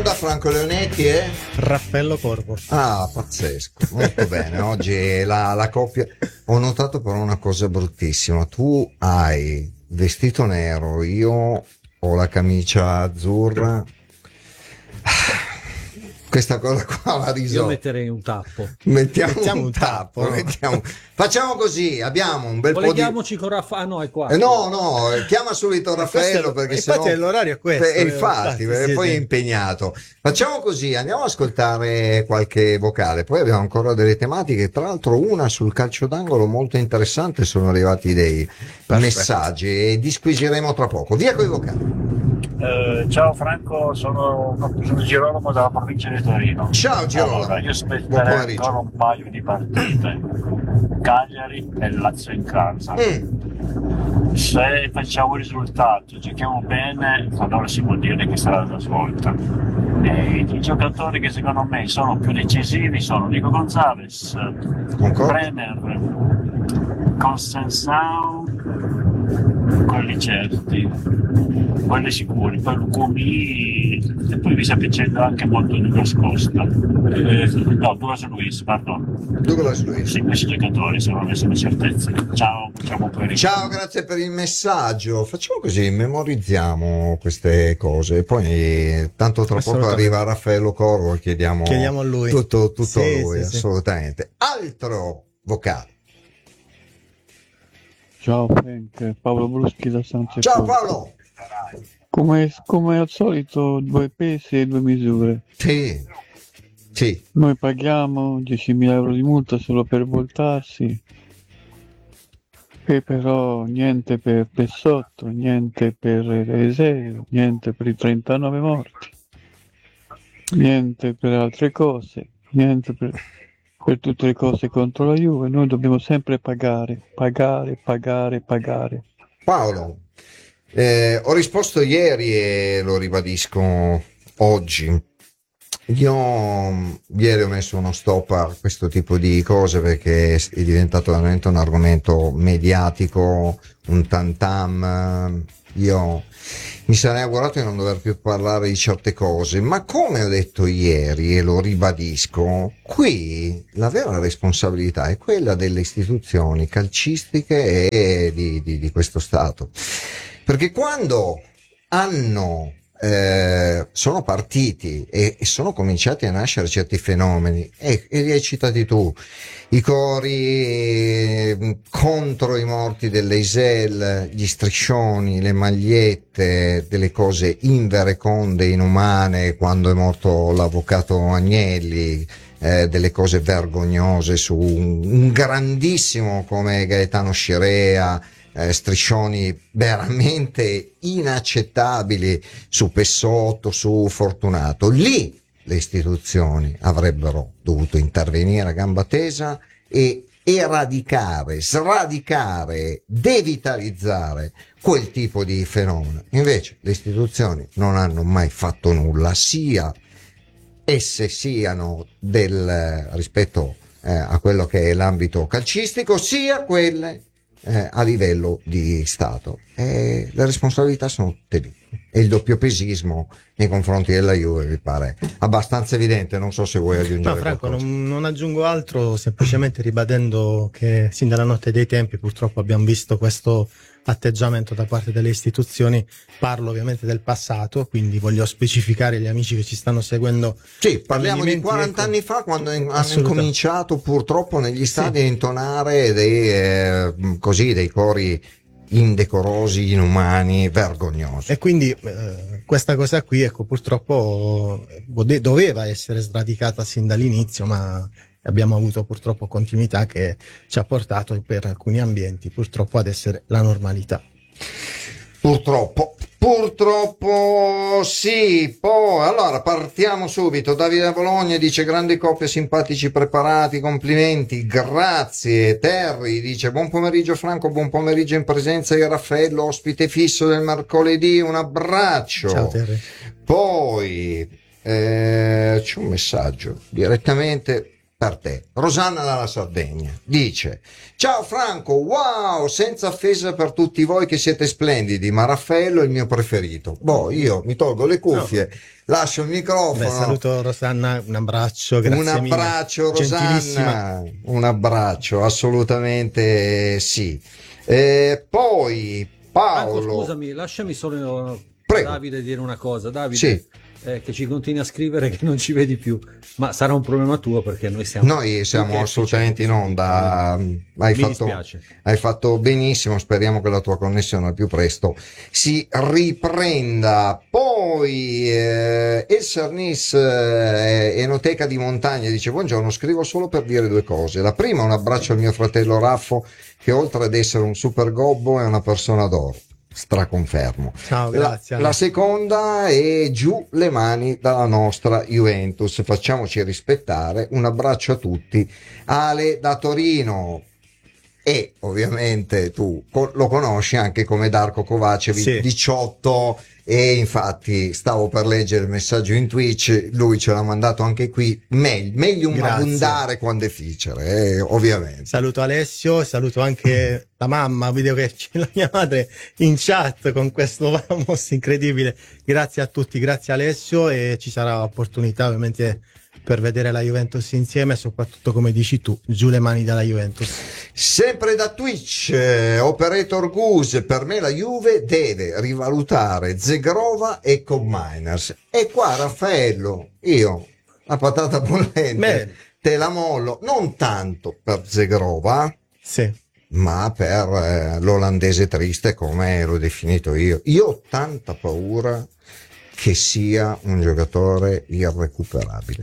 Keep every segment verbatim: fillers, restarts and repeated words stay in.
onda Franco Leonetti e Raffaello Corvo. Ah, pazzesco, molto bene. Oggi la, la coppia. Ho notato però una cosa bruttissima. Tu hai vestito nero, io ho la camicia azzurra. Questa cosa qua va risolta. Io metterei un tappo. Mettiamo, Mettiamo un un tappo. tappo. Mettiamo... Facciamo così, abbiamo un bel po' di... Colleghiamoci con Raffaele. Ah, no, è qua. Eh, no, no, chiama subito Raffaello perché infatti sennò... l'orario è questo. Eh, infatti, infatti, perché sì, poi sì. è impegnato. Facciamo così, andiamo ad ascoltare qualche vocale, poi abbiamo ancora delle tematiche, tra l'altro una sul calcio d'angolo molto interessante, sono arrivati dei Perfetto. messaggi e disquisiremo tra poco. Via con i vocali. Eh, ciao Franco, sono, sono Girolamo dalla provincia di Torino. Ciao Girolamo. Allora, io Buon aspetterei pomeriggio. ancora un paio di partite. Cagliari e Lazio in casa. Mm. Se facciamo il risultato, giochiamo bene, allora si può dire che sarà la svolta. E i giocatori che secondo me sono più decisivi sono Nico Gonzalez, Concordo. Bremer, Consensao, quelli certi, quelli sicuri. Poi Lucumi e poi mi sta piacendo anche molto Douglas Costa, eh, no Douglas Luiz, pardon. Douglas Luiz. Sì, questi giocatori sono le sono certezze. Ciao, ciao, buon pomeriggio. Ciao, grazie per il messaggio. Facciamo così, memorizziamo queste cose. Poi, tanto tra poco Assolutamente. arriva Raffaello Corvo e chiediamo, Chiediamo a lui. tutto, tutto Sì, a lui, sì, sì. assolutamente. Altro vocale. Ciao Frank, Paolo Bruschi da San Cepolo. Ciao Paolo. Come, come al solito, due pesi e due misure. Sì, sì, Noi paghiamo diecimila euro di multa solo per voltarsi, e però niente per Pessotto, niente per Reseo, niente per i trentanove morti, niente per altre cose, niente per, per tutte le cose contro la Juve. Noi dobbiamo sempre pagare, pagare, pagare, pagare. Paolo. Eh, ho risposto ieri e lo ribadisco oggi. Io mh, ieri ho messo uno stop a questo tipo di cose perché è diventato veramente un argomento mediatico, un tantam. Io mi sarei augurato di non dover più parlare di certe cose, ma come ho detto ieri e lo ribadisco, qui la vera responsabilità è quella delle istituzioni calcistiche e di, di, di questo Stato. Perché quando hanno eh, sono partiti e, e sono cominciati a nascere certi fenomeni, e, e li hai citati tu, i cori eh, contro i morti dell'Eisel, gli striscioni, le magliette, delle cose invereconde, inumane, quando è morto l'avvocato Agnelli, eh, delle cose vergognose su un, un grandissimo come Gaetano Scirea, Eh, striscioni veramente inaccettabili su Pessotto, su Fortunato. Lì le istituzioni avrebbero dovuto intervenire a gamba tesa e eradicare, sradicare, devitalizzare quel tipo di fenomeno. Invece le istituzioni non hanno mai fatto nulla, sia esse siano del rispetto eh, a quello che è l'ambito calcistico, sia quelle Eh, a livello di Stato. E le responsabilità sono tutte lì, e il doppiopesismo nei confronti della Juve mi pare abbastanza evidente. Non so se vuoi aggiungere No, Franco, qualcosa. non, non aggiungo altro, semplicemente ribadendo che sin dalla notte dei tempi purtroppo abbiamo visto questo atteggiamento da parte delle istituzioni. Parlo ovviamente del passato, quindi voglio specificare gli amici che ci stanno seguendo. Sì, parliamo di Avvenimenti, quaranta ecco. anni fa, quando in- hanno Assolutamente. incominciato purtroppo negli stadi a intonare dei, eh, così, dei cori indecorosi, inumani, vergognosi. E quindi eh, questa cosa qui, ecco, purtroppo eh, doveva essere sradicata sin dall'inizio, ma abbiamo avuto purtroppo continuità che ci ha portato per alcuni ambienti purtroppo ad essere la normalità. Purtroppo, purtroppo sì. Poi allora partiamo subito. Davide da Bologna dice: grandi coppie, simpatici, preparati, complimenti, grazie. Terry dice: buon pomeriggio Franco, buon pomeriggio in presenza di Raffaello, ospite fisso del mercoledì, un abbraccio. Ciao Terry. Poi eh, c'è un messaggio direttamente per te. Rosanna dalla Sardegna dice: ciao Franco, wow, senza offesa per tutti voi che siete splendidi, ma Raffaello è il mio preferito. Boh, io mi tolgo le cuffie, no. lascio il microfono. Beh, saluto Rosanna, un abbraccio, grazie un abbraccio mille. Rosanna, un abbraccio, assolutamente sì. Eh, poi Paolo, Franco, scusami, lasciami solo Prego. Davide dire una cosa. Davide, sì. eh, che ci continui a scrivere che non ci vedi più, ma sarà un problema tuo perché noi siamo noi siamo assolutamente in onda. Hai Mi fatto, dispiace. hai fatto benissimo, speriamo che la tua connessione al più presto si riprenda. Poi eh, El Sarnis, eh, Enoteca di Montagna, dice: buongiorno, scrivo solo per dire due cose. La prima, un abbraccio al mio fratello Raffo, che oltre ad essere un super gobbo è una persona d'oro. Straconfermo. Ciao, grazie. La, la seconda è: giù le mani dalla nostra Juventus, facciamoci rispettare. Un abbraccio a tutti. Ale da Torino. E ovviamente tu lo conosci anche come Darko Kovacevic, sì. diciotto, e infatti stavo per leggere il messaggio in Twitch, lui ce l'ha mandato anche qui. Meglio, meglio un abbondare quando è difficile, eh, ovviamente. Saluto Alessio, saluto anche la mamma, vedo che c'è la mia madre in chat con questo vamos incredibile. Grazie a tutti, grazie Alessio, e ci sarà opportunità ovviamente per vedere la Juventus insieme, e soprattutto, come dici tu, giù le mani dalla Juventus. Sempre da Twitch, eh, Operator Goose: per me la Juve deve rivalutare Zegrova e Koopmeiners. E qua Raffaello, io la patata bollente Bene. te la mollo, non tanto per Zegrova, sì. ma per eh, l'olandese triste, come l'ho definito io. Io ho tanta paura che sia un giocatore irrecuperabile.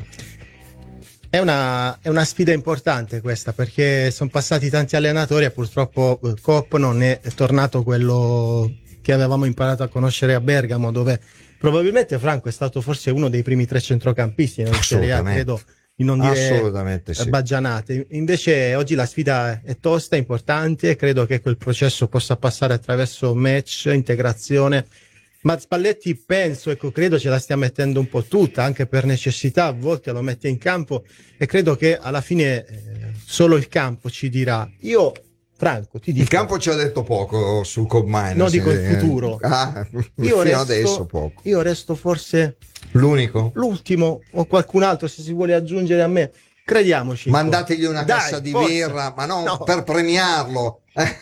È una, è una sfida importante questa, perché sono passati tanti allenatori e purtroppo Koop non è tornato quello che avevamo imparato a conoscere a Bergamo, dove probabilmente Franco è stato forse uno dei primi tre centrocampisti nella Serie A, credo di non dire assolutamente sì. baggianate. Invece oggi la sfida è tosta, è importante, credo che quel processo possa passare attraverso match, integrazione. Ma Spalletti, penso, ecco, credo ce la stia mettendo un po' tutta, anche per necessità, a volte lo mette in campo, e credo che alla fine eh, solo il campo ci dirà. Io, Franco, ti dico... Il campo ci ha detto poco su Koopmeiners. No, dico il futuro. Ah, io fino resto, adesso poco. Io resto forse... L'unico? L'ultimo, o qualcun altro, se si vuole aggiungere a me. Crediamoci. Mandategli una Dai, cassa di forza. birra, ma non No. per premiarlo.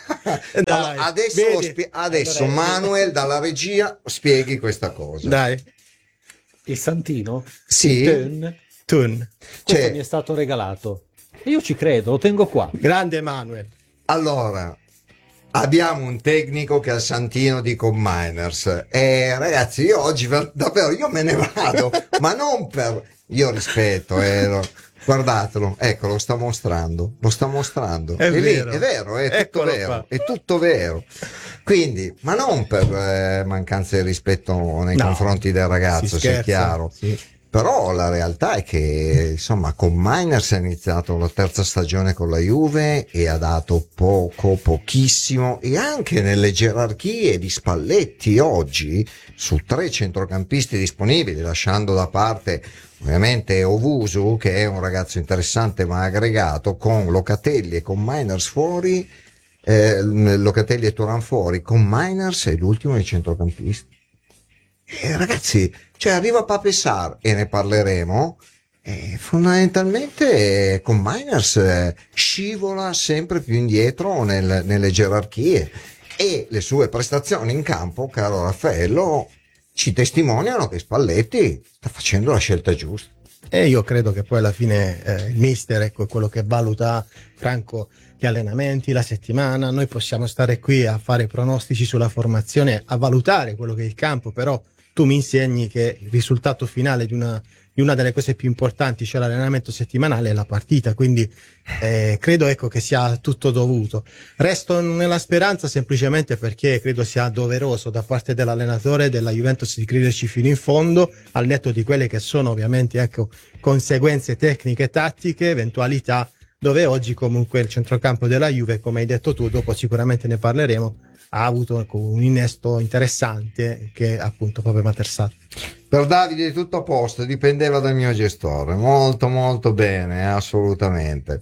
Dai, adesso vedi? spie- adesso Allora, Manuel dalla regia spieghi questa cosa. Dai, Il Santino, Sì. il Tön, Tun. questo Cioè- mi è stato regalato. E io ci credo, lo tengo qua. Grande Manuel. Allora, abbiamo un tecnico che è il Santino di Koopmeiners. E ragazzi, io oggi ver- davvero io me ne vado, ma non per... Io rispetto, eh, lo- guardatelo, ecco, lo sta mostrando, lo sta mostrando. È lì, vero. è vero, è tutto Eccolo vero, qua. è tutto vero. Quindi, ma non per eh, mancanza di rispetto nei No, confronti del ragazzo, si sia scherza, chiaro. sì. Però la realtà è che insomma Koopmeiners ha iniziato la terza stagione con la Juve e ha dato poco, pochissimo, e anche nelle gerarchie di Spalletti oggi, su tre centrocampisti disponibili, lasciando da parte ovviamente Ovusu, che è un ragazzo interessante ma aggregato, con Locatelli e Koopmeiners fuori, eh, Locatelli e Thuram fuori, Koopmeiners è l'ultimo dei centrocampisti. Eh, ragazzi, cioè arriva Pape Sarr, e ne parleremo, e fondamentalmente Koopmeiners eh, scivola sempre più indietro nel- nelle gerarchie, e le sue prestazioni in campo, caro Raffaello, ci testimoniano che Spalletti sta facendo la scelta giusta. E io credo che poi alla fine eh, il mister, ecco, è quello che valuta, Franco, gli allenamenti, la settimana. Noi possiamo stare qui a fare pronostici sulla formazione, a valutare quello che è il campo, però tu mi insegni che il risultato finale di una, di una delle cose più importanti, cioè l'allenamento settimanale, è la partita, quindi eh, credo, ecco, che sia tutto dovuto. Resto nella speranza semplicemente perché credo sia doveroso da parte dell'allenatore della Juventus di crederci fino in fondo, al netto di quelle che sono ovviamente, ecco, conseguenze tecniche, tattiche, eventualità, dove oggi comunque il centrocampo della Juve, come hai detto tu, dopo sicuramente ne parleremo, ha avuto un innesto interessante che appunto proprio Matersato. Per Davide tutto a posto, dipendeva dal mio gestore, molto molto bene, assolutamente.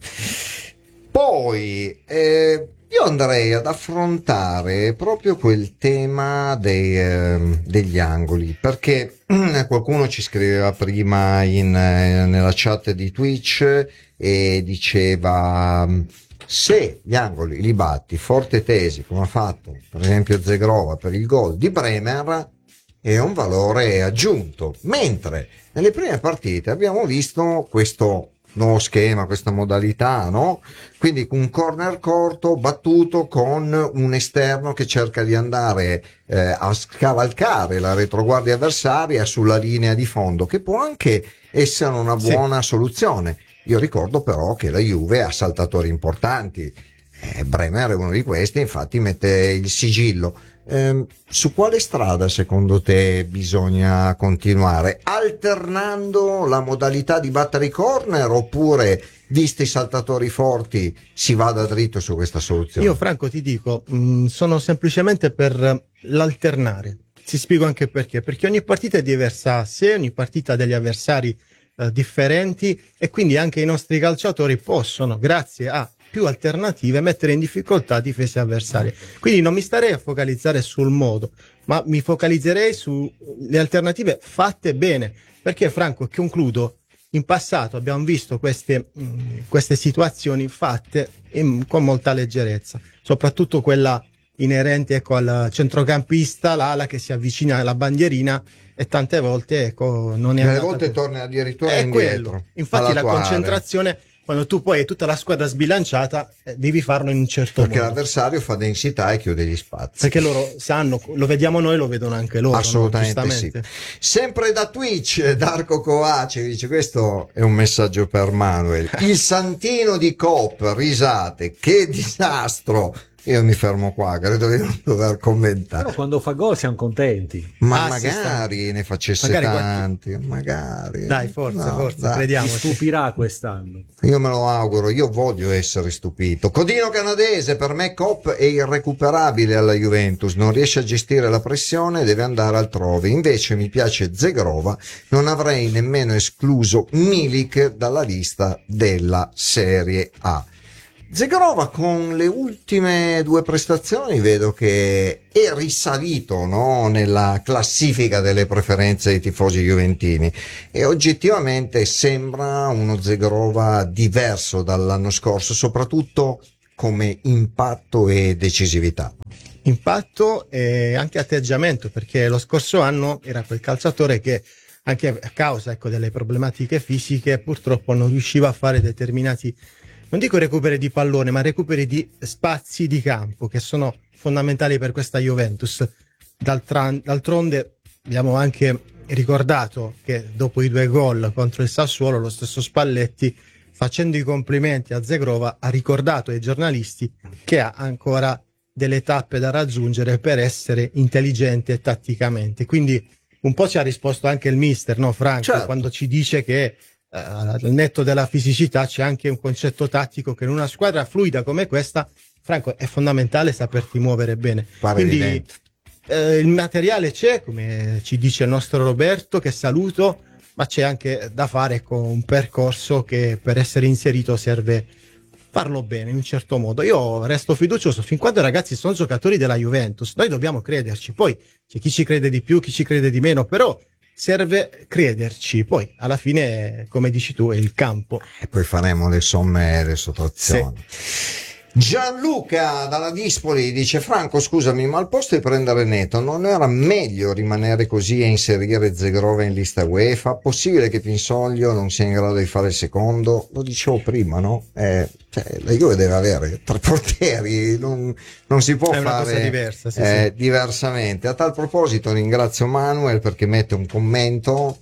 Poi eh, io andrei ad affrontare proprio quel tema dei, eh, degli angoli, perché eh, qualcuno ci scriveva prima in, eh, nella chat di Twitch e diceva: se gli angoli li batti forte e tesi, come ha fatto per esempio Zegrova per il gol di Bremer, è un valore aggiunto, mentre nelle prime partite abbiamo visto questo nuovo schema, questa modalità, no? Quindi un corner corto battuto con un esterno che cerca di andare eh, a scavalcare la retroguardia avversaria sulla linea di fondo, che può anche essere una buona sì. soluzione. Io ricordo però che la Juve ha saltatori importanti, eh, Bremer è uno di questi, infatti mette il sigillo. Eh, su quale strada secondo te bisogna continuare? Alternando la modalità di battere i corner, oppure, visti i saltatori forti, si vada dritto su questa soluzione? Io Franco ti dico, mh, sono semplicemente per l'alternare. Ti spiego anche perché, perché ogni partita è diversa a sé, ogni partita ha degli avversari eh, differenti, e quindi anche i nostri calciatori possono, grazie a più alternative, mettere in difficoltà difese avversarie. Quindi non mi starei a focalizzare sul modo, ma mi focalizzerei sulle alternative fatte bene, perché Franco, concludo, in passato abbiamo visto queste, mh, queste situazioni fatte in, con molta leggerezza, soprattutto quella inerente, ecco, al centrocampista, l'ala che si avvicina alla bandierina, e tante volte, ecco, non è Delle volte per... torna addirittura indietro. Quello. Infatti la concentrazione, quando tu poi hai tutta la squadra sbilanciata, eh, devi farlo in un certo perché modo. Perché l'avversario fa densità e chiude gli spazi. Perché loro sanno, lo vediamo noi, lo vedono anche loro. Assolutamente no? sì. Sempre da Twitch, Darko Kovace dice: questo è un messaggio per Manuel. Il Santino di Coop, risate, che disastro. Io mi fermo qua, credo di non dover commentare. Però quando fa gol siamo contenti. Ma ah, magari ne facesse magari tanti, quanti... magari. Dai, forza, no, forza, dai. crediamo. Ti stupirà quest'anno. Io me lo auguro, io voglio essere stupito. Codino canadese, per me Kopp è irrecuperabile alla Juventus, non riesce a gestire la pressione, deve andare altrove. Invece mi piace Zegrova, non avrei nemmeno escluso Milik dalla lista della Serie A. Zegrova con le ultime due prestazioni vedo che è risalito, no, nella classifica delle preferenze dei tifosi juventini, e oggettivamente sembra uno Zegrova diverso dall'anno scorso, soprattutto come impatto e decisività. Impatto e anche atteggiamento, perché lo scorso anno era quel calciatore che, anche a causa, ecco, delle problematiche fisiche, purtroppo non riusciva a fare determinati, non dico recuperi di pallone, ma recuperi di spazi di campo che sono fondamentali per questa Juventus. D'altra, d'altronde abbiamo anche ricordato che dopo i due gol contro il Sassuolo, lo stesso Spalletti, facendo i complimenti a Zegrova, ha ricordato ai giornalisti che ha ancora delle tappe da raggiungere per essere intelligente tatticamente. Quindi un po' ci ha risposto anche il mister, no Franco, certo, quando ci dice che al netto della fisicità c'è anche un concetto tattico che in una squadra fluida come questa, Franco, è fondamentale saperti muovere bene. Pare quindi eh, il materiale c'è, come ci dice il nostro Roberto, che saluto, ma c'è anche da fare con un percorso che per essere inserito serve farlo bene in un certo modo. Io resto fiducioso fin quando i ragazzi sono giocatori della Juventus, noi dobbiamo crederci, poi c'è chi ci crede di più, chi ci crede di meno, però serve crederci, poi alla fine, come dici tu, è il campo. E poi faremo le somme e le sottrazioni. Sì. Gianluca dalla Dispoli dice: Franco, scusami, ma al posto di prendere Neto non era meglio rimanere così e inserire Zegrova in lista UEFA? Possibile che Pinsoglio non sia in grado di fare il secondo? Lo dicevo prima, no? Eh, cioè, la Juve deve avere tre portieri, non, non si può è una fare cosa diversa, sì, eh, sì. diversamente. A tal proposito ringrazio Manuel perché mette un commento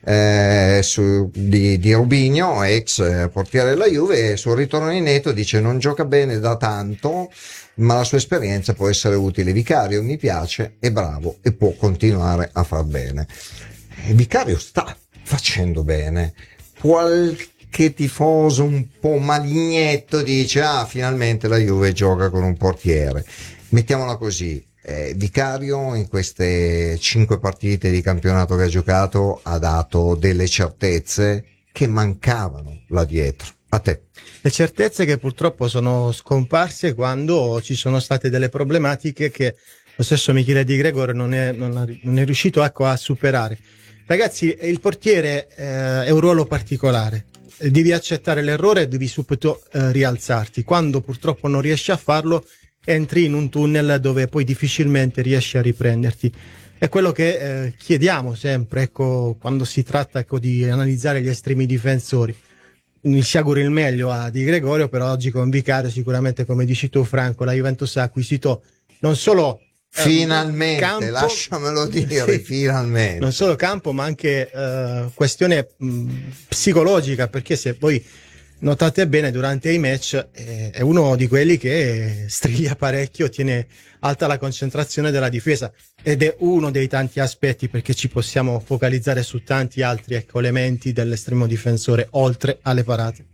eh, su, di, di Rubinho, ex eh, portiere della Juve, e sul ritorno di Neto dice: non gioca bene da tanto, ma la sua esperienza può essere utile. Vicario mi piace, è bravo e può continuare a far bene. E Vicario sta facendo bene. Qualche qualche tifoso un po' malignetto dice ah finalmente la Juve gioca con un portiere. Mettiamola così, eh, Vicario in queste cinque partite di campionato che ha giocato ha dato delle certezze che mancavano là dietro. A te. Le certezze che purtroppo sono scomparse quando ci sono state delle problematiche che lo stesso Michele Di Gregorio non è, non ha- non è riuscito, ecco, a superare. Ragazzi, il portiere eh, è un ruolo particolare. Eh, Devi accettare l'errore e devi subito eh, rialzarti. Quando purtroppo non riesci a farlo, entri in un tunnel dove poi difficilmente riesci a riprenderti. È quello che eh, chiediamo sempre, ecco, quando si tratta, ecco, di analizzare gli estremi difensori. Mi si auguri il meglio a Di Gregorio, però oggi con Vicario sicuramente, come dici tu Franco, la Juventus ha acquisito non solo eh, Finalmente, campo, lasciamelo dire, sì, finalmente. non solo campo, ma anche eh, questione mh, psicologica, perché se voi notate bene durante i match eh, è uno di quelli che striglia parecchio, tiene alta la concentrazione della difesa, ed è uno dei tanti aspetti, perché ci possiamo focalizzare su tanti altri, ecco, elementi dell'estremo difensore oltre alle parate.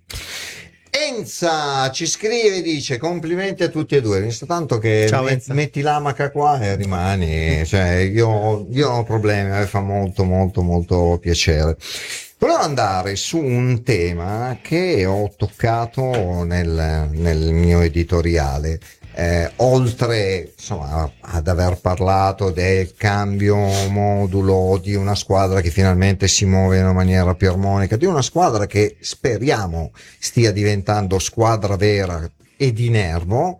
Enza ci scrive e dice complimenti a tutti e due, visto tanto che Ciao, met- Enza. metti l'amaca qua e rimani, cioè io, io non ho problemi, a me fa molto molto molto piacere. Volevo andare su un tema che ho toccato nel, nel mio editoriale. Eh, oltre insomma ad aver parlato del cambio modulo di una squadra che finalmente si muove in una maniera più armonica, di una squadra che speriamo stia diventando squadra vera e di nervo,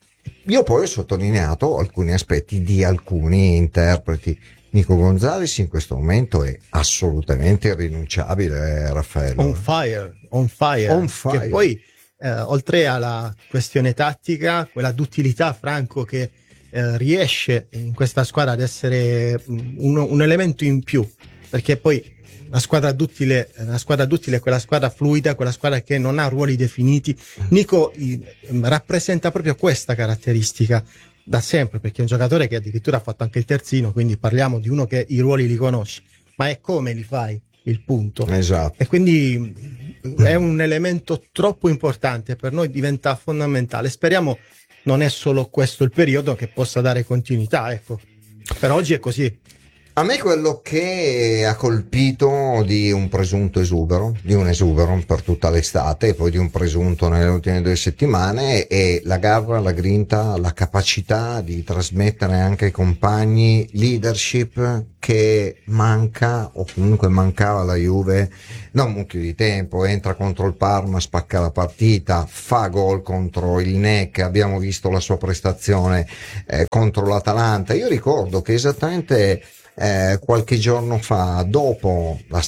io poi ho sottolineato alcuni aspetti di alcuni interpreti. Nico Gonzalez in questo momento è assolutamente irrinunciabile, Raffaello. On fire, on fire, On fire. Che poi eh, oltre alla questione tattica, quella d'utilità, Franco, che eh, riesce in questa squadra ad essere mh, uno- un elemento in più, perché poi la squadra duttile, la squadra duttile è quella squadra fluida, quella squadra che non ha ruoli definiti. Nico i- rappresenta proprio questa caratteristica da sempre, perché è un giocatore che addirittura ha fatto anche il terzino, quindi parliamo di uno che i ruoli li conosce, ma è come li fai il punto. Esatto. E quindi è un elemento troppo importante per noi, diventa fondamentale. Speriamo non è solo questo il periodo che possa dare continuità, ecco. Per oggi è così. A me quello che ha colpito di un presunto esubero, di un esubero per tutta l'estate e poi di un presunto nelle ultime due settimane, è la garra, la grinta, la capacità di trasmettere anche ai compagni leadership che manca o comunque mancava alla Juve da un mucchio di tempo. Entra contro il Parma, spacca la partita, fa gol contro il N E C, abbiamo visto la sua prestazione eh, contro l'Atalanta. Io ricordo che esattamente Eh, qualche giorno fa, dopo la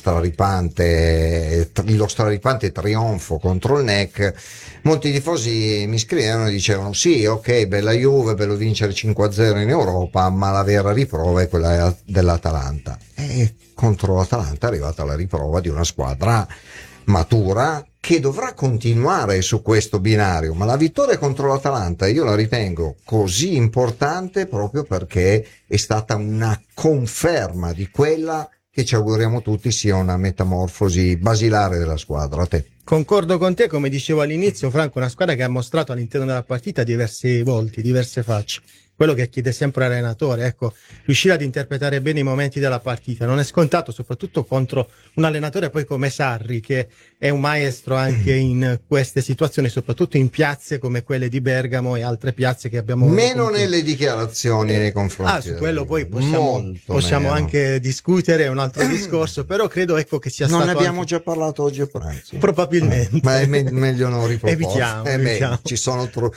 straripante, lo straripante trionfo contro il N E C, molti tifosi mi scrivevano e dicevano sì, ok, bella Juve, bello vincere cinque a zero in Europa, ma la vera riprova è quella dell'Atalanta. E contro l'Atalanta è arrivata la riprova di una squadra matura che dovrà continuare su questo binario, ma la vittoria contro l'Atalanta io la ritengo così importante proprio perché è stata una conferma di quella che ci auguriamo tutti sia una metamorfosi basilare della squadra. A te. Concordo con te, come dicevo all'inizio, Franco, una squadra che ha mostrato all'interno della partita diversi volti, diverse facce. Quello che chiede sempre l'allenatore, ecco, riuscire ad interpretare bene i momenti della partita. Non è scontato, soprattutto contro un allenatore poi come Sarri, che è un maestro anche in queste situazioni, soprattutto in piazze come quelle di Bergamo e altre piazze che abbiamo Meno comunque- nelle dichiarazioni nei confronti. Ah, su della quello Juve. poi possiamo, Molto possiamo meno. anche discutere, è un altro discorso, però credo, ecco, che sia Non stato ne abbiamo anche- già parlato oggi a pranzo. probabilmente. Ma è me- meglio non riproporre. Evitiamo, Eh, beh, evitiamo. ci sono tro-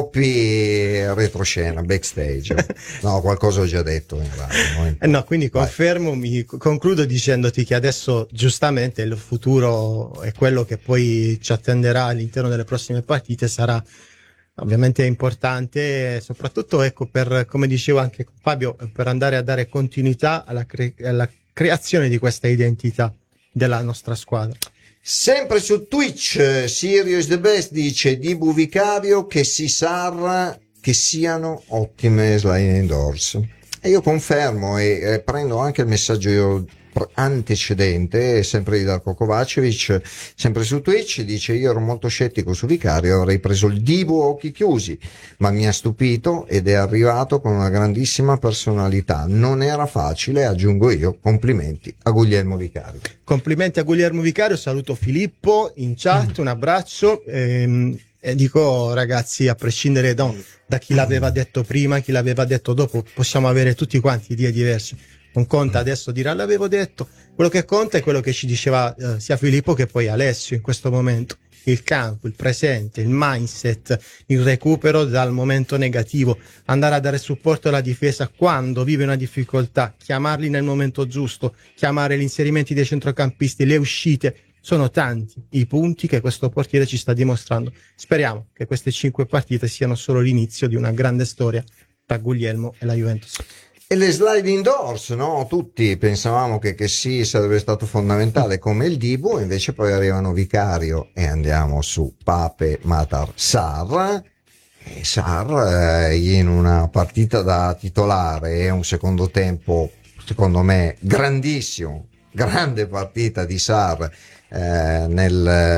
troppi retroscena, backstage. No, qualcosa ho già detto in radio, non Eh importa. no, quindi Vai. confermo, mi concludo dicendoti che adesso giustamente il futuro è quello che poi ci attenderà all'interno delle prossime partite, sarà ovviamente importante, soprattutto, ecco, per, come dicevo anche con Fabio, per andare a dare continuità alla, cre- alla creazione di questa identità della nostra squadra. Sempre su Twitch, eh, Sirius the Best dice di Buvicario che si sa che siano ottime sliding doors. E io confermo e eh, prendo anche il messaggio io antecedente, sempre di Darko Kovacevic, sempre su Twitch, dice: io ero molto scettico su Vicario, avrei preso il Dibu a occhi chiusi, ma mi ha stupito ed è arrivato con una grandissima personalità. Non era facile, aggiungo io, complimenti a Guglielmo Vicario. Complimenti a Guglielmo Vicario, saluto Filippo in chat, un abbraccio. Ehm, E dico, ragazzi, a prescindere da, da chi l'aveva detto prima, chi l'aveva detto dopo, possiamo avere tutti quanti idee diverse. Non conta adesso dire l'avevo detto, quello che conta è quello che ci diceva eh, sia Filippo che poi Alessio in questo momento. Il campo, il presente, il mindset, il recupero dal momento negativo, andare a dare supporto alla difesa quando vive una difficoltà, chiamarli nel momento giusto, chiamare gli inserimenti dei centrocampisti, le uscite. Sono tanti i punti che questo portiere ci sta dimostrando. Speriamo che queste cinque partite siano solo l'inizio di una grande storia tra Guglielmo e la Juventus. E le sliding doors, no? Tutti pensavamo che, che sì, sarebbe stato fondamentale come il Dibu, invece poi arrivano Vicario e andiamo su Pape Matar Sarr. E Sarr eh, in una partita da titolare e un secondo tempo, secondo me, grandissimo, grande partita di Sarr. Eh, nel,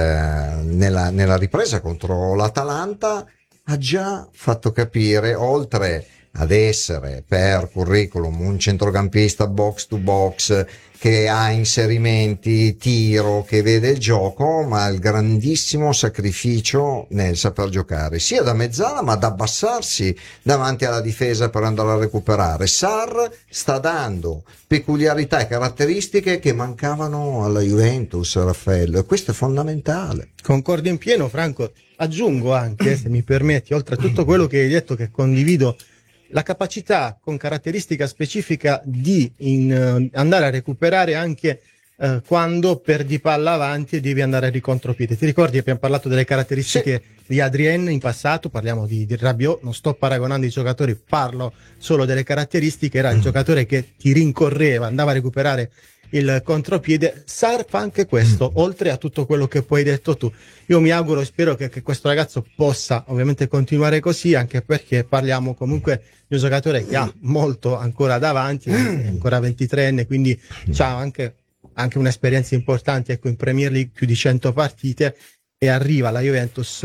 nella, nella ripresa contro l'Atalanta ha già fatto capire, oltre ad essere per curriculum un centrocampista box to box che ha inserimenti, tiro, che vede il gioco, ma il grandissimo sacrificio nel saper giocare sia da mezzala ma da abbassarsi davanti alla difesa per andare a recuperare. Sarr sta dando peculiarità e caratteristiche che mancavano alla Juventus, Raffaello, e questo è fondamentale. Concordo in pieno, Franco. Aggiungo anche, se mi permetti, oltre a tutto quello che hai detto, che condivido, la capacità con caratteristica specifica di in, uh, andare a recuperare anche uh, quando perdi palla avanti e devi andare a ricontropiede. Ti ricordi che abbiamo parlato delle caratteristiche sì. di Adrien in passato, parliamo di, di Rabiot, non sto paragonando i giocatori, parlo solo delle caratteristiche, era il giocatore che ti rincorreva, andava a recuperare il contropiede. Sarr fa anche questo, mm. oltre a tutto quello che poi hai detto tu. Io mi auguro e spero che, che questo ragazzo possa ovviamente continuare così, anche perché parliamo comunque di un giocatore che ha molto ancora davanti, è ancora ventitreenne, quindi ha anche, anche un'esperienza importante, ecco, in Premier League, più di cento partite, e arriva alla Juventus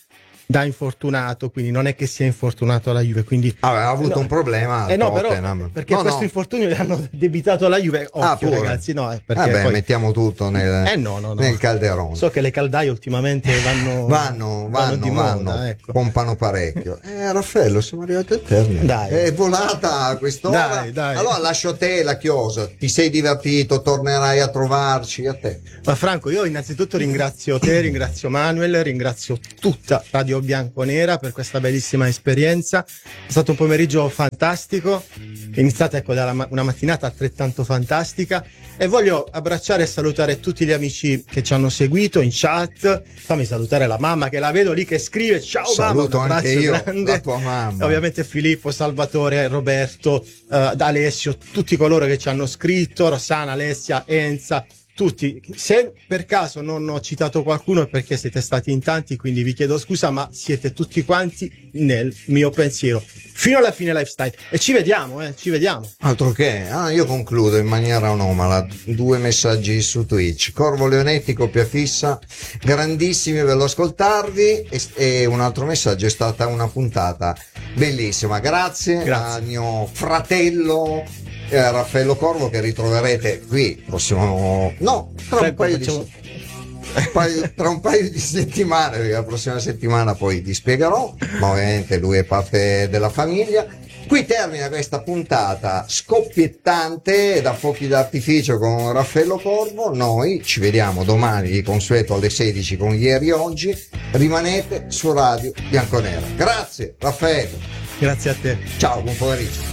da infortunato, quindi non è che sia infortunato alla Juve, quindi aveva avuto no, un problema eh no, però, perché no, questo no. infortunio gli hanno debitato alla Juve. Occhio, ah, ragazzi, no, eh, perché Vabbè, poi... mettiamo tutto nel, eh no, no, no. nel calderone. So che le caldaie ultimamente vanno vanno, vanno, vanno, di vanno moda, ecco. pompano parecchio. Eh, Raffaello, siamo arrivati al termine. Dai. È volata a quest'ora. Dai, dai. Allora lascio a te la chiosa. Ti sei divertito? Tornerai a trovarci? A te. Ma Franco, io innanzitutto ringrazio te, ringrazio Manuel, ringrazio tutta Radio Bianconera per questa bellissima esperienza. È stato un pomeriggio fantastico, è iniziata, ecco, da una mattinata altrettanto fantastica, e voglio abbracciare e salutare tutti gli amici che ci hanno seguito in chat. Fammi salutare la mamma, che la vedo lì che scrive ciao. Saluto mamma, anche io grande. la tua mamma, ovviamente Filippo, Salvatore, Roberto, uh, Alessio, tutti coloro che ci hanno scritto, Rossana, Alessia, Enza, tutti. Se per caso non ho citato qualcuno è perché siete stati in tanti, quindi vi chiedo scusa, ma siete tutti quanti nel mio pensiero fino alla fine lifestyle, e ci vediamo, eh, ci vediamo. Altro che, ah, io concludo in maniera anomala, due messaggi su Twitch. Corvo Leonetti, coppia fissa, grandissimi, bello ascoltarvi, e, e un altro messaggio: è stata una puntata bellissima, grazie, grazie. a mio fratello eh, Raffaello Corvo, che ritroverete qui prossimo, no, tra un paio facciamo... di Un paio, tra un paio di settimane, perché la prossima settimana poi ti spiegherò, ma ovviamente lui è parte della famiglia. Qui termina questa puntata scoppiettante da fuochi d'artificio con Raffaello Corvo. Noi ci vediamo domani di consueto alle sedici con Ieri Oggi. Rimanete su Radio Bianconera. Grazie Raffaello. Grazie a te. Ciao, buon pomeriggio.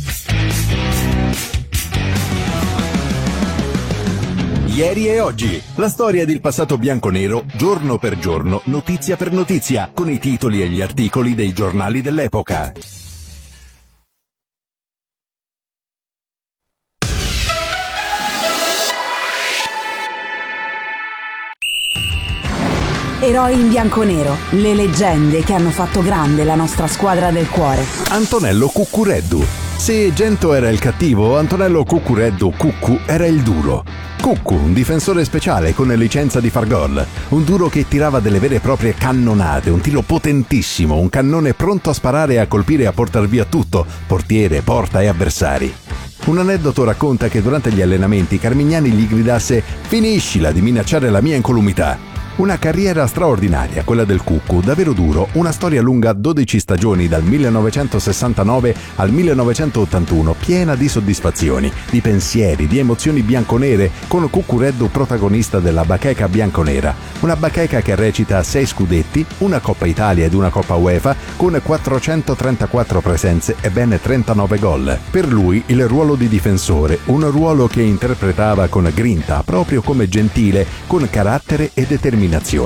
Ieri e Oggi, la storia del passato bianconero, giorno per giorno, notizia per notizia, con i titoli e gli articoli dei giornali dell'epoca. Eroi in bianconero, le leggende che hanno fatto grande la nostra squadra del cuore. Antonello Cuccureddu. Se Gento era il cattivo, Antonello Cuccureddu Cuccu era il duro. Cuccu, un difensore speciale con licenza di far gol, un duro che tirava delle vere e proprie cannonate, un tiro potentissimo, un cannone pronto a sparare e a colpire e a portar via tutto, portiere, porta e avversari. Un aneddoto racconta che durante gli allenamenti Carmignani gli gridasse «Finiscila di minacciare la mia incolumità». Una carriera straordinaria, quella del Cuccu, davvero duro, una storia lunga dodici stagioni dal millenovecentosessantanove al millenovecentottantuno, piena di soddisfazioni, di pensieri, di emozioni bianconere, con Cuccureddu protagonista della bacheca bianconera. Una bacheca che recita sei scudetti, una Coppa Italia ed una Coppa UEFA, con quattrocentotrentaquattro presenze e ben trentanove gol. Per lui il ruolo di difensore, un ruolo che interpretava con grinta, proprio come Gentile, con carattere e determinazione.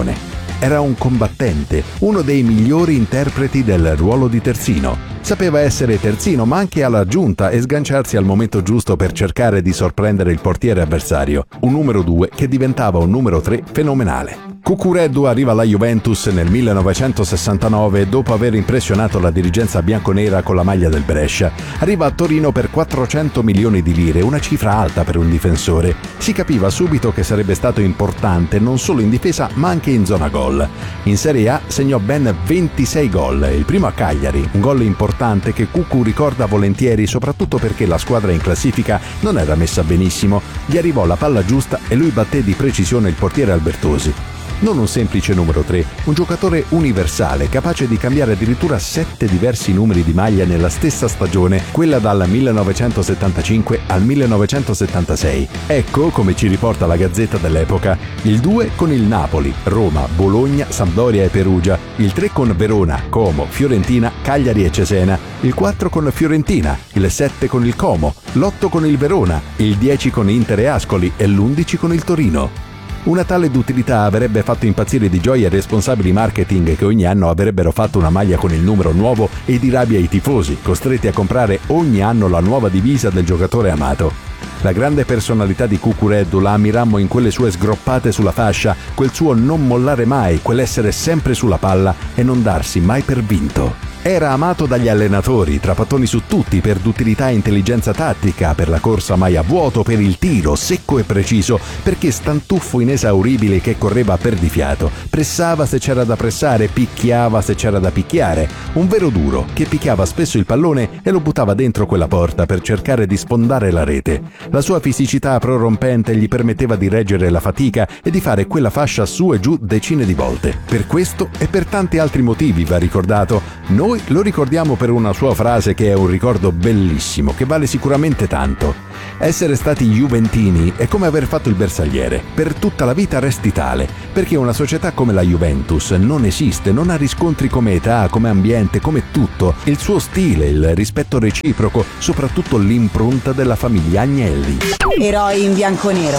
Era un combattente, uno dei migliori interpreti del ruolo di terzino. Sapeva essere terzino, ma anche alla giunta e sganciarsi al momento giusto per cercare di sorprendere il portiere avversario. Un numero due che diventava un numero tre fenomenale. Cuccureddu arriva alla Juventus nel millenovecentosessantanove dopo aver impressionato la dirigenza bianconera con la maglia del Brescia. Arriva a Torino per quattrocento milioni di lire, una cifra alta per un difensore. Si capiva subito che sarebbe stato importante non solo in difesa ma anche in zona gol. In Serie A segnò ben ventisei gol, il primo a Cagliari, un gol importante che Cuccu ricorda volentieri soprattutto perché la squadra in classifica non era messa benissimo. Gli arrivò la palla giusta e lui batté di precisione il portiere Albertosi. Non un semplice numero tre, un giocatore universale, capace di cambiare addirittura sette diversi numeri di maglia nella stessa stagione, quella dal millenovecentosettantacinque al millenovecentosettantasei. Ecco, come ci riporta la Gazzetta dell'epoca, il due con il Napoli, Roma, Bologna, Sampdoria e Perugia, il tre con Verona, Como, Fiorentina, Cagliari e Cesena, il quattro con Fiorentina, il sette con il Como, l'otto con il Verona, il dieci con Inter e Ascoli e l'undici con il Torino. Una tale d'utilità avrebbe fatto impazzire di gioia i responsabili marketing che ogni anno avrebbero fatto una maglia con il numero nuovo e di rabbia i tifosi, costretti a comprare ogni anno la nuova divisa del giocatore amato. La grande personalità di Cuccureddu la ammirammo in quelle sue sgroppate sulla fascia, quel suo non mollare mai, quell'essere sempre sulla palla e non darsi mai per vinto. Era amato dagli allenatori, trapattoni su tutti, per duttilità e intelligenza tattica, per la corsa mai a vuoto, per il tiro secco e preciso, perché stantuffo inesauribile che correva a perdifiato, pressava se c'era da pressare, picchiava se c'era da picchiare. Un vero duro che picchiava spesso il pallone e lo buttava dentro quella porta per cercare di sfondare la rete. La sua fisicità prorompente gli permetteva di reggere la fatica e di fare quella fascia su e giù decine di volte. Per questo e per tanti altri motivi va ricordato. Noi lo ricordiamo per una sua frase che è un ricordo bellissimo, che vale sicuramente tanto. Essere stati juventini è come aver fatto il bersagliere. Per tutta la vita resti tale, perché una società come la Juventus non esiste, non ha riscontri come età, come ambiente, come tutto. Il suo stile, il rispetto reciproco, soprattutto l'impronta della famiglia Agnelli. Eroi in bianconero.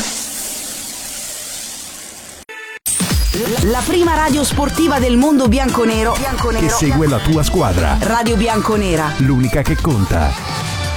La prima radio sportiva del mondo bianconero, bianconero che segue la tua squadra. Radio Bianconera. L'unica che conta.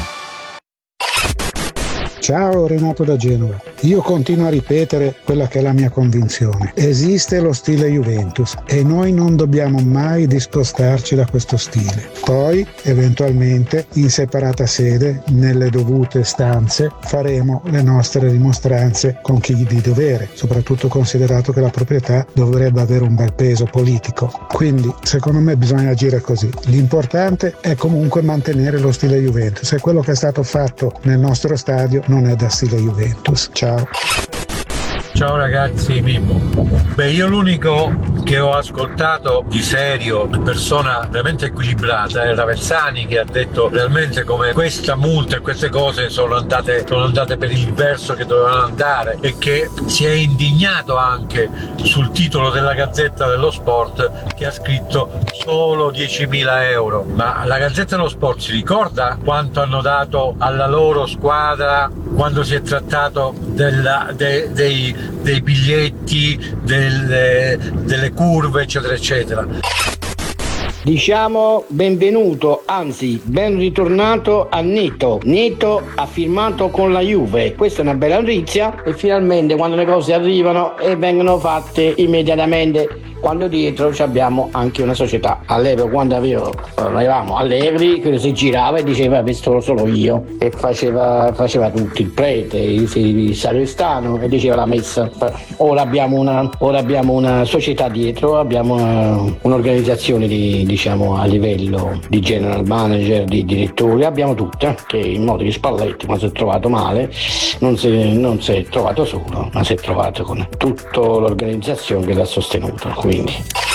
Ciao, Renato da Genova. Io continuo a ripetere quella che è la mia convinzione. Esiste lo stile Juventus e noi non dobbiamo mai discostarci da questo stile. Poi, eventualmente, in separata sede, nelle dovute stanze, faremo le nostre dimostranze con chi di dovere, soprattutto considerato che la proprietà dovrebbe avere un bel peso politico. Quindi, secondo me, bisogna agire così. L'importante è comunque mantenere lo stile Juventus e quello che è stato fatto nel nostro stadio non è da stile Juventus. Ciao. Ciao ragazzi, Mimmo. Beh, io l'unico che ho ascoltato di serio, persona veramente equilibrata, è Ravezzani, che ha detto realmente come questa multa e queste cose sono andate, sono andate per il verso che dovevano andare, e che si è indignato anche sul titolo della Gazzetta dello Sport, che ha scritto solo diecimila euro. Ma la Gazzetta dello Sport si ricorda quanto hanno dato alla loro squadra quando si è trattato della, de, dei, dei biglietti, delle, delle curve, eccetera eccetera. Diciamo benvenuto, anzi ben ritornato a Neto. Neto ha firmato con la Juve, questa è una bella notizia, e finalmente quando le cose arrivano e vengono fatte immediatamente quando dietro abbiamo anche una società. All'epoca, quando avevo, avevamo Allegri, che si girava e diceva questo lo sono io, e faceva, faceva tutto, il prete, il, il sagrestano, e diceva la messa. Ora abbiamo una, ora abbiamo una società dietro, abbiamo una, un'organizzazione di, diciamo, a livello di general manager, di direttori, abbiamo tutta, che in modo che Spalletti, ma si è trovato male, non si, non si è trovato solo, ma si è trovato con tutta l'organizzazione che l'ha sostenuto. Quindi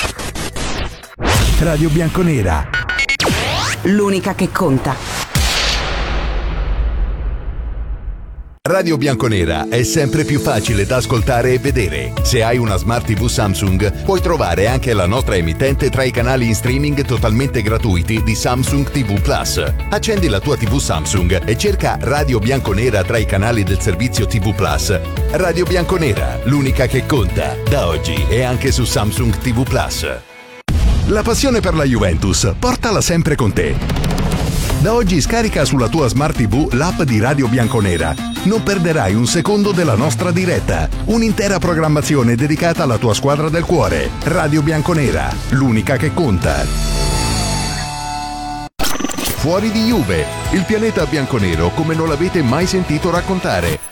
Radio Bianconera, l'unica che conta. Radio Bianconera è sempre più facile da ascoltare e vedere. Se hai una Smart tivù Samsung, puoi trovare anche la nostra emittente tra i canali in streaming totalmente gratuiti di Samsung tivù Plus. Accendi la tua tivù Samsung e cerca Radio Bianconera tra i canali del servizio tivù Plus. Radio Bianconera, l'unica che conta, da oggi e anche su Samsung tivù Plus. La passione per la Juventus, portala sempre con te. Da oggi scarica sulla tua Smart tivù l'app di Radio Bianconera. Non perderai un secondo della nostra diretta. Un'intera programmazione dedicata alla tua squadra del cuore. Radio Bianconera, l'unica che conta. Fuori di Juve, il pianeta bianconero come non l'avete mai sentito raccontare.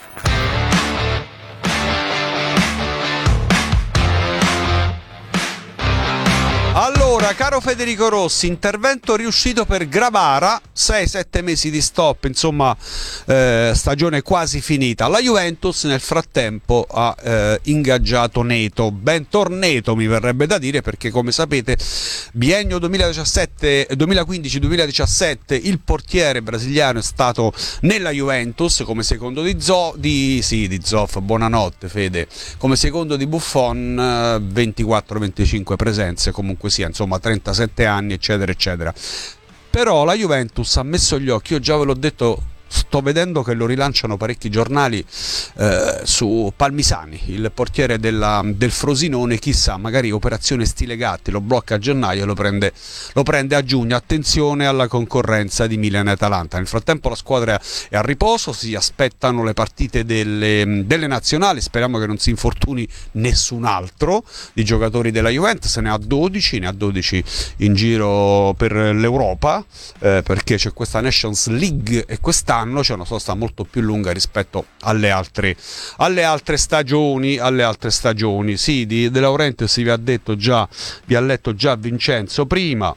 Allora, caro Federico Rossi, intervento riuscito per Gravara, sei sette mesi di stop, insomma, eh, stagione quasi finita. La Juventus nel frattempo ha eh, ingaggiato Neto, bentornato mi verrebbe da dire, perché come sapete biennio duemilaquindici duemiladiciassette il portiere brasiliano è stato nella Juventus come secondo di Zoff, di, sì, di Zoff, buonanotte Fede, come secondo di Buffon, ventiquattro venticinque presenze, comunque sia, insomma, trentasette anni, eccetera eccetera. Però la Juventus ha messo gli occhi, io già ve l'ho detto, sto vedendo che lo rilanciano parecchi giornali, eh, su Palmisani, il portiere della, del Frosinone. Chissà, magari operazione stile Gatti, lo blocca a gennaio e lo prende, lo prende a giugno. Attenzione alla concorrenza di Milan e Atalanta. Nel frattempo la squadra è a riposo, si aspettano le partite delle, delle nazionali, speriamo che non si infortuni nessun altro di giocatori della Juventus. Ne ha dodici, ne ha dodici in giro per l'Europa, eh, perché c'è questa Nations League e quest'anno c'è una sosta molto più lunga rispetto alle altre, alle altre stagioni, alle altre stagioni. Sì, di De Laurentiis vi ha detto già, vi ha letto già Vincenzo prima,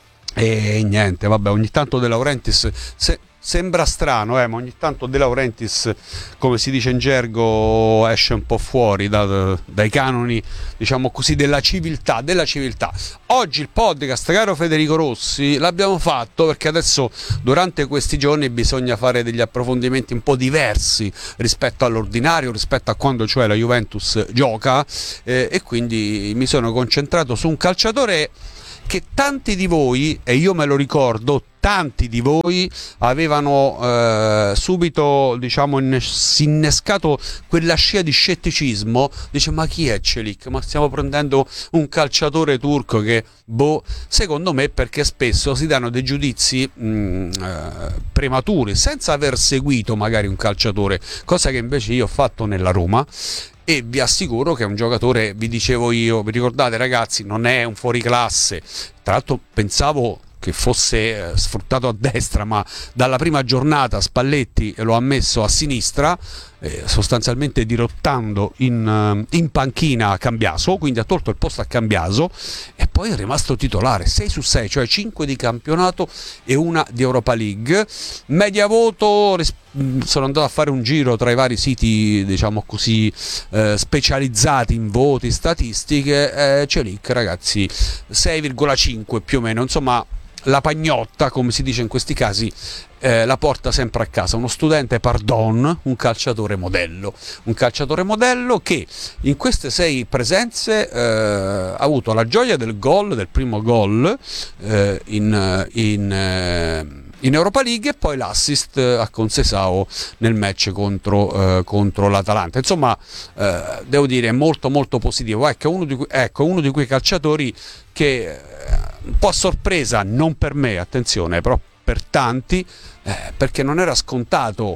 e niente, vabbè, ogni tanto De Laurentiis se, sembra strano, eh, ma ogni tanto De Laurentiis, come si dice in gergo, esce un po' fuori da, dai canoni, diciamo così, della civiltà, della civiltà. Oggi il podcast, caro Federico Rossi, l'abbiamo fatto perché adesso durante questi giorni bisogna fare degli approfondimenti un po' diversi rispetto all'ordinario, rispetto a quando cioè la Juventus gioca, eh, e quindi mi sono concentrato su un calciatore che tanti di voi, e io me lo ricordo, tanti di voi avevano eh, subito, diciamo, innescato quella scia di scetticismo. Dice: ma chi è Çelik? Ma stiamo prendendo un calciatore turco che, boh, secondo me, perché spesso si danno dei giudizi mh, eh, prematuri senza aver seguito magari un calciatore, cosa che invece io ho fatto nella Roma. E vi assicuro che è un giocatore, vi dicevo io, vi ricordate ragazzi, non è un fuoriclasse. Tra l'altro pensavo che fosse sfruttato a destra, ma dalla prima giornata Spalletti lo ha messo a sinistra, eh, sostanzialmente dirottando in, in panchina a Cambiaso, quindi ha tolto il posto a Cambiaso e poi è rimasto titolare. sei su sei, cioè cinque di campionato e una di Europa League. Media voto, sono andato a fare un giro tra i vari siti, diciamo così, eh, specializzati in voti, statistiche, eh, Çelik ragazzi sei virgola cinque più o meno, insomma la pagnotta, come si dice in questi casi, eh, la porta sempre a casa. Uno studente pardon, un calciatore modello, un calciatore modello che in queste sei presenze eh, ha avuto la gioia del gol, del primo gol eh, in, in eh, in Europa League, e poi l'assist a Conceição nel match contro, eh, contro l'Atalanta. Insomma, eh, devo dire molto molto positivo. Ecco uno di, ecco, uno di quei calciatori che eh, un po' a sorpresa, non per me, attenzione, però per tanti, eh, perché non era scontato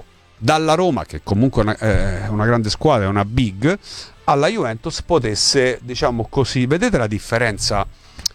dalla Roma, che comunque è una, eh, una grande squadra, è una big, alla Juventus potesse, diciamo così, vedete la differenza?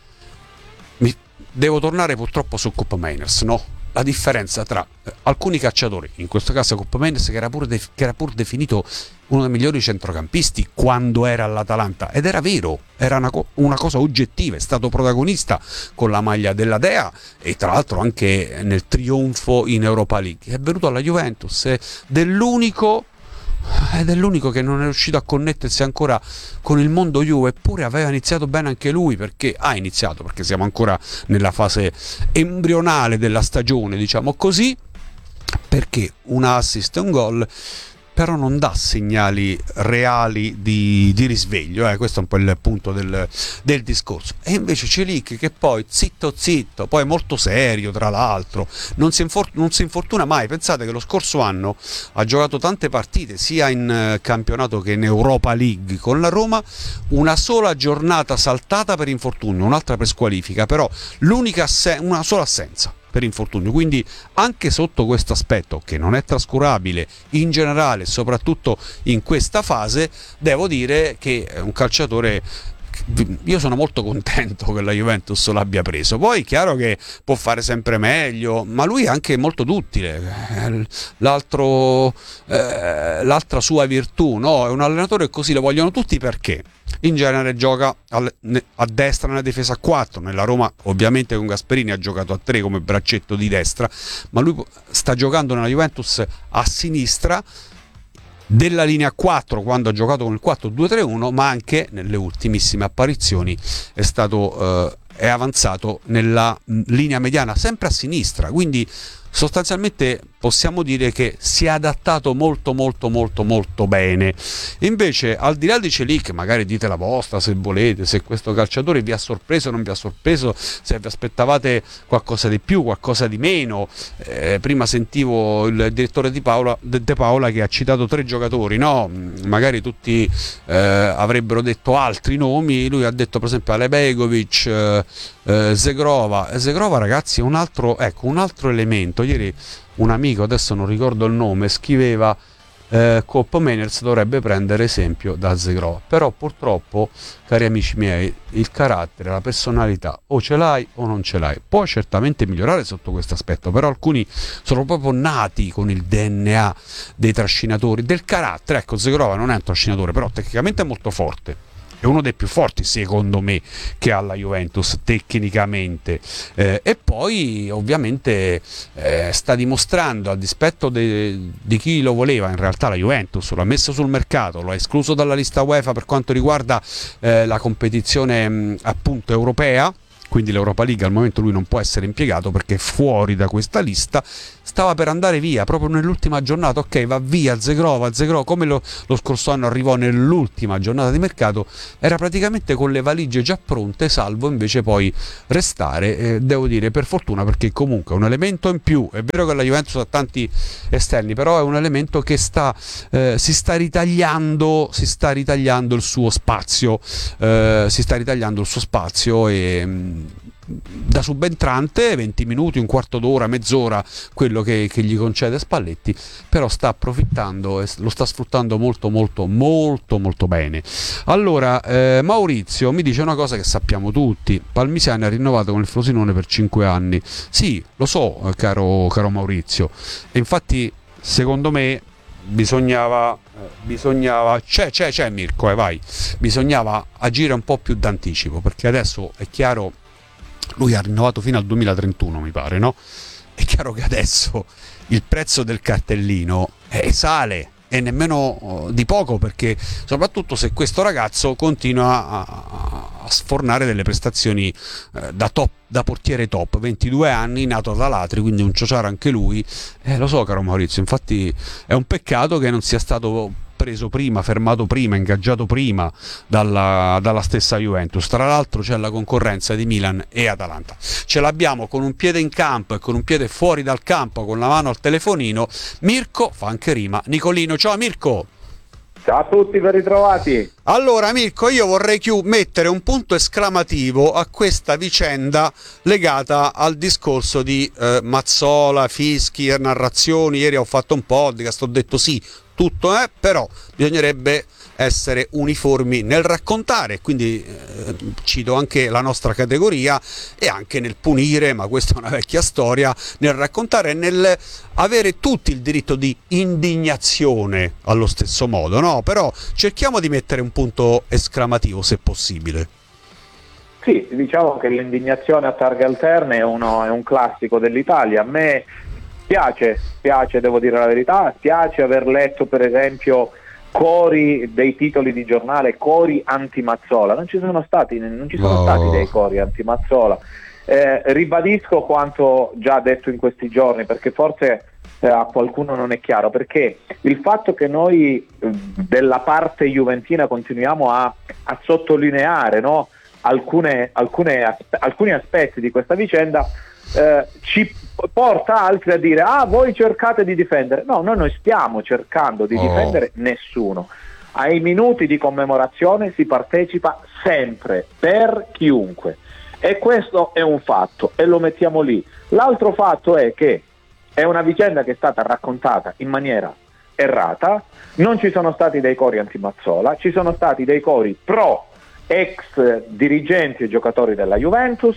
Mi, devo tornare purtroppo su Koop Meiners, no? La differenza tra eh, alcuni calciatori, in questo caso Koop Meiners, che era pur, de- che era pur definito uno dei migliori centrocampisti quando era all'Atalanta, ed era vero, era una, co- una cosa oggettiva, è stato protagonista con la maglia della Dea e tra l'altro anche nel trionfo in Europa League. È venuto alla Juventus, è dell'unico ed è l'unico che non è riuscito a connettersi ancora con il mondo Juve, eppure aveva iniziato bene anche lui, perché ha iniziato, perché siamo ancora nella fase embrionale della stagione, diciamo così, perché un assist e un gol però non dà segnali reali di, di risveglio, eh? Questo è un po' il punto del, del discorso. E invece Celik, che poi zitto zitto, poi molto serio tra l'altro, non si, infor- non si infortuna mai. Pensate che lo scorso anno ha giocato tante partite sia in eh, campionato che in Europa League con la Roma, una sola giornata saltata per infortunio, un'altra per squalifica, però l'unica assen- una sola assenza per infortunio, quindi anche sotto questo aspetto, che non è trascurabile in generale, soprattutto in questa fase, devo dire che è un calciatore. Io sono molto contento che la Juventus l'abbia preso. Poi è chiaro che può fare sempre meglio, ma lui è anche molto duttile. L'altro, eh, l'altra sua virtù, no? È un allenatore così, lo vogliono tutti, perché in genere gioca a destra nella difesa a quattro. Nella Roma ovviamente con Gasperini ha giocato a tre come braccetto di destra, ma lui sta giocando nella Juventus a sinistra della linea quattro quando ha giocato con il quattro due tre uno, ma anche nelle ultimissime apparizioni è stato eh, è avanzato nella linea mediana sempre a sinistra, quindi sostanzialmente possiamo dire che si è adattato molto molto molto molto bene. Invece, al di là di Celik, magari dite la vostra se volete, se questo calciatore vi ha sorpreso o non vi ha sorpreso, se vi aspettavate qualcosa di più, qualcosa di meno. Eh, prima sentivo il direttore di Paola, De, De Paola, che ha citato tre giocatori, no? Magari tutti eh, avrebbero detto altri nomi, lui ha detto per esempio Alebegovic, eh, eh, Zegrova. Zegrova, ragazzi, è un altro, ecco, un altro elemento. Ieri un amico, adesso non ricordo il nome, scriveva eh, Koop Meiners dovrebbe prendere esempio da Zegrova, però purtroppo, cari amici miei, il carattere, la personalità o ce l'hai o non ce l'hai. Può certamente migliorare sotto questo aspetto, però alcuni sono proprio nati con il D N A dei trascinatori, del carattere. Ecco, Zegrova non è un trascinatore, però tecnicamente è molto forte. È uno dei più forti, secondo me, che ha la Juventus tecnicamente, eh, e poi ovviamente eh, sta dimostrando, a dispetto de- di chi lo voleva, in realtà la Juventus lo ha messo sul mercato, lo ha escluso dalla lista UEFA per quanto riguarda eh, la competizione mh, appunto europea, quindi l'Europa League al momento lui non può essere impiegato perché è fuori da questa lista. Stava per andare via proprio nell'ultima giornata, ok, va via Zegrova, Zegrova come lo, lo scorso anno arrivò nell'ultima giornata di mercato, era praticamente con le valigie già pronte, salvo invece poi restare, eh, devo dire per fortuna, perché comunque è un elemento in più. È vero che la Juventus ha tanti esterni, però è un elemento che sta, eh, si sta ritagliando si sta ritagliando il suo spazio, eh, si sta ritagliando il suo spazio e mh, da subentrante venti minuti, un quarto d'ora, mezz'ora, quello che, che gli concede Spalletti, però sta approfittando e lo sta sfruttando molto molto molto molto bene. Allora eh, Maurizio mi dice una cosa che sappiamo tutti: Palmisiani ha rinnovato con il Frosinone per cinque anni. Sì, lo so, caro, caro Maurizio, e infatti secondo me bisognava bisognava c'è c'è c'è Mirko, eh, vai bisognava agire un po' più d'anticipo, perché adesso è chiaro, lui ha rinnovato fino al duemilatrentuno mi pare, no? È chiaro che adesso il prezzo del cartellino eh, sale, e nemmeno di poco, perché soprattutto se questo ragazzo continua a, a sfornare delle prestazioni eh, da top, da portiere top, ventidue anni, nato da Latri, quindi un ciociaro anche lui. Eh, lo so, caro Maurizio, infatti è un peccato che non sia stato preso prima, fermato prima, ingaggiato prima dalla, dalla stessa Juventus. Tra l'altro c'è la concorrenza di Milan e Atalanta. Ce l'abbiamo con un piede in campo e con un piede fuori dal campo, con la mano al telefonino. Mirko fa anche rima. Nicolino, ciao Mirko. Ciao a tutti, ben ritrovati. Allora Mirko, io vorrei chiu- mettere un punto esclamativo a questa vicenda legata al discorso di eh, Mazzola, fischi, narrazioni. Ieri ho fatto un podcast, ho detto sì, tutto è, però bisognerebbe essere uniformi nel raccontare, quindi eh, cito anche la nostra categoria, e anche nel punire, ma questa è una vecchia storia, nel raccontare e nel avere tutti il diritto di indignazione allo stesso modo, no? Però cerchiamo di mettere un punto esclamativo se possibile. Sì, diciamo che l'indignazione a targhe alterne è, uno, è un classico dell'Italia. A me piace, piace, devo dire la verità, piace aver letto per esempio cori dei titoli di giornale, cori anti-Mazzola. Non ci sono stati, non ci sono Oh. stati dei cori anti-Mazzola. Eh, ribadisco quanto già detto in questi giorni, perché forse eh, a qualcuno non è chiaro, perché il fatto che noi eh, della parte juventina continuiamo a, a sottolineare, no, alcune, alcune aspe- alcuni aspetti di questa vicenda eh, ci porta altri a dire ah, voi cercate di difendere. No, noi non stiamo cercando di Oh. difendere nessuno. Ai minuti di commemorazione si partecipa sempre, per chiunque, e questo è un fatto e lo mettiamo lì. L'altro fatto è che è una vicenda che è stata raccontata in maniera errata, non ci sono stati dei cori anti-Mazzola, ci sono stati dei cori pro ex dirigenti e giocatori della Juventus,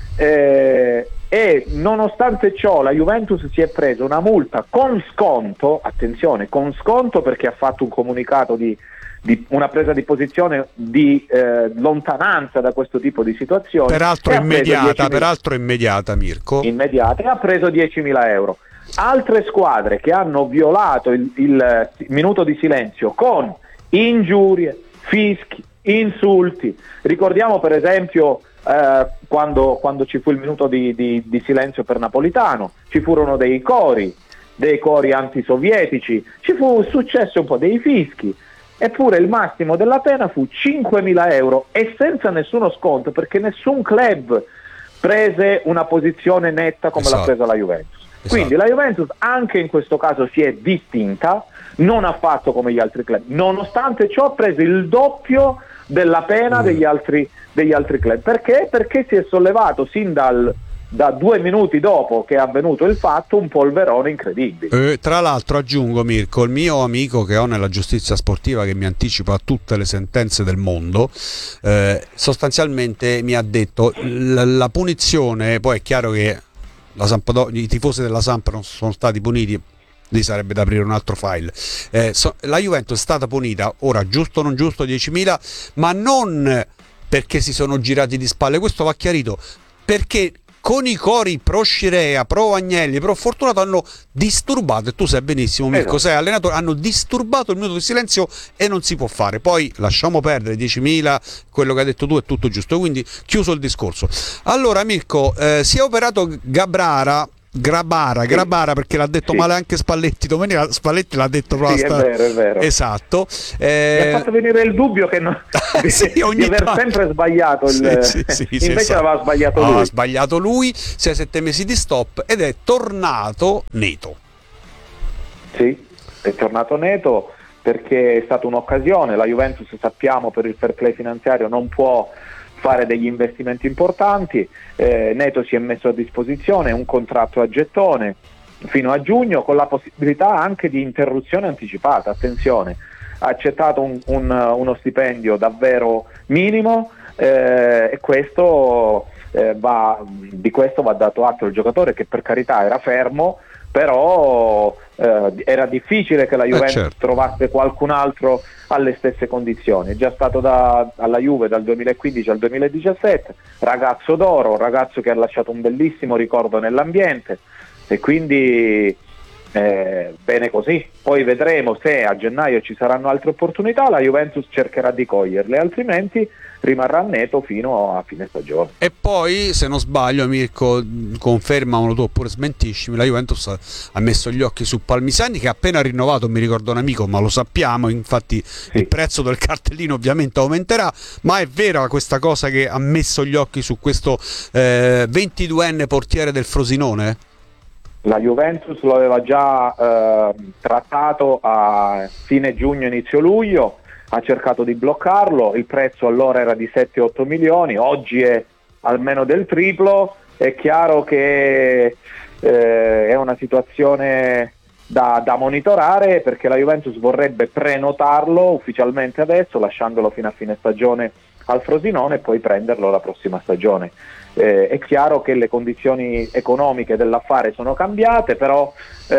eh, e nonostante ciò la Juventus si è presa una multa con sconto, attenzione, con sconto, perché ha fatto un comunicato di, di una presa di posizione di eh, lontananza da questo tipo di situazioni. Peraltro e ha preso immediata, diecimila peraltro immediata, Mirko. immediata, e ha preso diecimila euro. Altre squadre che hanno violato il, il minuto di silenzio con ingiurie, fischi, insulti. Ricordiamo per esempio eh, quando, quando ci fu il minuto di, di, di silenzio per Napolitano, ci furono dei cori, dei cori antisovietici, ci fu successo un po' dei fischi, eppure il massimo della pena fu cinquemila euro e senza nessuno sconto, perché nessun club prese una posizione netta come Esatto. l'ha presa la Juventus. Esatto. Quindi la Juventus anche in questo caso si è distinta, non ha fatto come gli altri club, nonostante ciò ha preso il doppio della pena Mm. degli altri, degli altri club. Perché? Perché si è sollevato sin dal, da due minuti dopo che è avvenuto il fatto un polverone incredibile. Eh, tra l'altro aggiungo, Mirko, il mio amico che ho nella giustizia sportiva, che mi anticipa a tutte le sentenze del mondo, eh, sostanzialmente mi ha detto la, la punizione, poi è chiaro che la Sampdo- i tifosi della Samp non sono stati puniti, lì sarebbe da aprire un altro file. Eh, so, la Juventus è stata punita, ora giusto o non giusto, diecimila, ma non perché si sono girati di spalle, questo va chiarito, perché con i cori pro Scirea, pro Agnelli, pro Fortunato hanno disturbato, e tu sai benissimo Mirko, Esatto. sei allenatore, hanno disturbato il minuto di silenzio e non si può fare. Poi lasciamo perdere diecimila, quello che hai detto tu è tutto giusto, quindi chiuso il discorso. Allora Mirko, eh, si è operato Gabrara, Grabara, Sì. Grabara, perché l'ha detto Sì. male anche Spalletti, domenica Spalletti l'ha detto proprio. Sì, è sta- vero, è vero. Esatto. Mi Eh, ha fatto venire il dubbio che non, sì, di ogni aver tanto. sempre sbagliato il, Sì, sì, sì, sì, invece esatto. aveva sbagliato No, lui. ha sbagliato lui, sei sette mesi di stop ed è tornato Neto. Sì, è tornato Neto perché è stata un'occasione. La Juventus, sappiamo, per il fair play finanziario non può fare degli investimenti importanti. eh, Neto si è messo a disposizione un contratto a gettone fino a giugno, con la possibilità anche di interruzione anticipata. Attenzione, ha accettato un, un, uno stipendio davvero minimo, eh, e questo eh, va, di questo va dato atto al giocatore, che per carità era fermo, però eh, era difficile che la Juventus certo. trovasse qualcun altro alle stesse condizioni. È già stato da, alla Juve dal duemilaquindici al duemiladiciassette, ragazzo d'oro, ragazzo che ha lasciato un bellissimo ricordo nell'ambiente, e quindi eh, bene così. Poi vedremo se a gennaio ci saranno altre opportunità, la Juventus cercherà di coglierle, altrimenti rimarrà Neto fino a fine stagione. E poi, se non sbaglio, Mirko, confermamelo tu oppure smentiscimi, la Juventus ha, ha messo gli occhi su Palmisani, che ha appena rinnovato, mi ricordo un amico, ma lo sappiamo, infatti Sì. il prezzo del cartellino ovviamente aumenterà, ma è vera questa cosa che ha messo gli occhi su questo eh, ventiduenne portiere del Frosinone? La Juventus lo aveva già eh, trattato a fine giugno, inizio luglio, ha cercato di bloccarlo, il prezzo allora era di sette otto milioni, oggi è almeno del triplo. È chiaro che eh, è una situazione da, da monitorare, perché la Juventus vorrebbe prenotarlo ufficialmente adesso, lasciandolo fino a fine stagione al Frosinone e poi prenderlo la prossima stagione. Eh, è chiaro che le condizioni economiche dell'affare sono cambiate, però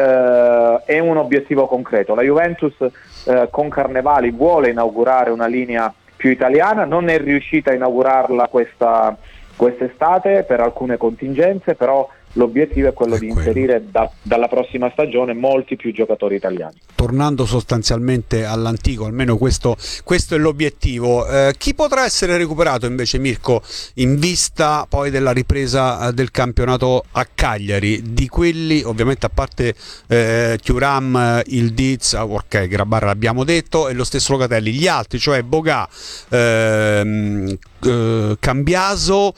eh, è un obiettivo concreto. La Juventus eh, con Carnevali vuole inaugurare una linea più italiana, non è riuscita a inaugurarla questa quest'estate per alcune contingenze, però l'obiettivo è quello è di quello. inserire da, dalla prossima stagione molti più giocatori italiani. Tornando sostanzialmente all'antico, almeno questo, questo è l'obiettivo. Eh, chi potrà essere recuperato invece, Mirko, in vista poi della ripresa eh, del campionato a Cagliari? Di quelli, ovviamente a parte eh, Thuram, il Diz, ok, Grabar l'abbiamo detto, e lo stesso Locatelli, gli altri, cioè Boga, ehm, eh, Cambiaso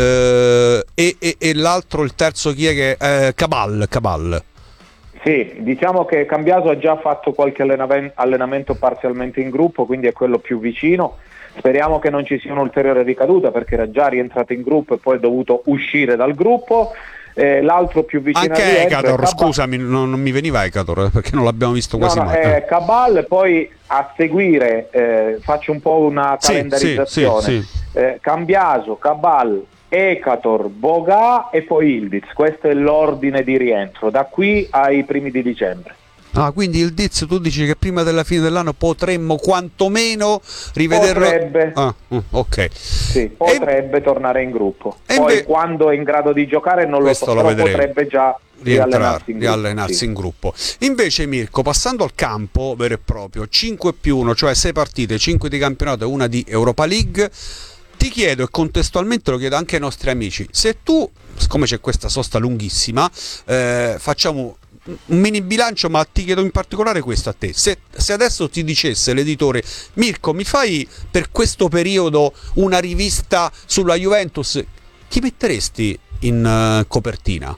eh, e, e, e l'altro, il terzo chi è che eh, Cabal, Cabal. Sì, diciamo che Cambiaso ha già fatto qualche allenaven- allenamento parzialmente in gruppo, quindi è quello più vicino. Speriamo che non ci sia un'ulteriore ricaduta, perché era già rientrato in gruppo e poi è dovuto uscire dal gruppo. Eh, l'altro più vicino anche al rientro è Ekator, Cabal- scusami, non, non mi veniva Ekator eh, perché non l'abbiamo visto No, quasi no, mai. eh, Cabal, poi a seguire eh, faccio un po' una Sì, calendarizzazione. sì, sì, sì. Eh, Cambiaso, Cabal, Ekator, Boga e poi Ildiz. Questo è l'ordine di rientro da qui ai primi di dicembre. Ah, quindi il Diz, tu dici che prima della fine dell'anno potremmo quantomeno rivederlo? Potrebbe, ah, ok. sì, potrebbe e... tornare in gruppo. E poi inve... quando è in grado di giocare non lo so, lo però vedremo. Potrebbe già rientrare, riallenarsi in riallenarsi gruppo, sì. in gruppo. Invece, Mirko, passando al campo vero e proprio, cinque più uno, cioè sei partite, cinque di campionato e una di Europa League. Ti chiedo, e contestualmente lo chiedo anche ai nostri amici, se tu, siccome c'è questa sosta lunghissima, eh, facciamo un mini bilancio, ma ti chiedo in particolare questo a te: se, se adesso ti dicesse l'editore, Mirko, mi fai per questo periodo una rivista sulla Juventus, chi metteresti in uh, copertina?